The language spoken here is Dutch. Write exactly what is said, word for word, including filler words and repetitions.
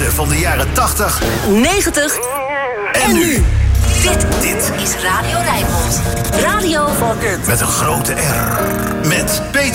beste van de jaren tachtig, negentig en nu. Dit, dit is Radio Rijnmond. Radio met een grote R. Met Peter